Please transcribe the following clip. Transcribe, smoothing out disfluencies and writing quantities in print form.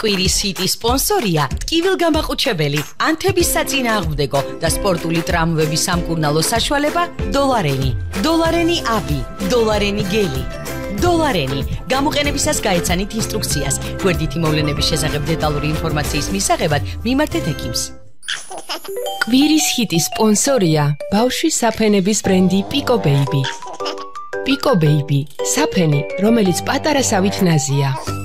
კვირის ჰიტი სპონსორია კივილგამაყუჩებელი, ანთების საწინააღმდეგო და სპორტული ტრამვების სამკურნალო საშუალება დოლარენი. დოლარენი აბი, დოლარენი გელი. დოლარენი. გამოყენებისას გაეცანით ინსტრუქციას. გვერდითი მოვლენების შესახებ დეტალური ინფორმაციის მისაღებად მიმართეთ ექიმს. კვირის ჰიტის სპონსორია ბავშვის საფენების ბრენდი Pico Baby. Pico Baby, საფენი, რომელიც პატარა სავით ნაზია.